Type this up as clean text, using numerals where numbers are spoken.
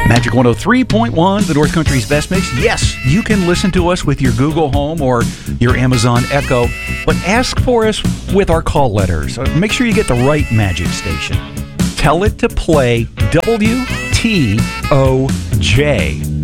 Magic 103.1, the North Country's best mix. Yes, you can listen to us with your Google Home or your Amazon Echo, but ask for us with our call letters. Make sure you get the right Magic station. Tell it to play WTOJ.